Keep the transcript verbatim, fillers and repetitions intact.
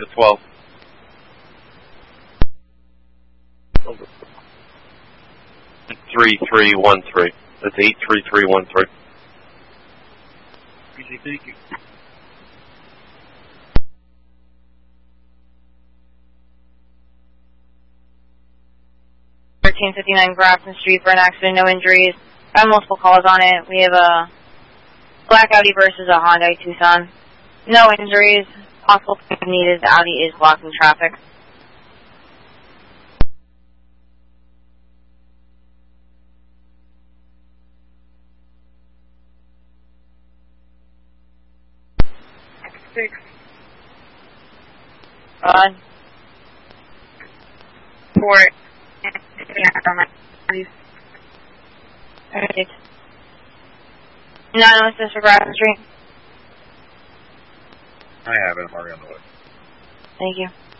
to twelve. three three one three. That's eight three three one three. Thank you. thirteen fifty-nine Grafton Street for an accident, no injuries. I have multiple calls on it. We have a black Audi versus a Hyundai Tucson. No injuries. Possible need is the Audi is blocking traffic. Six. On. Four. Alright. Nine oh six for Grafton Street. I have it. I'm already on the way. Thank you.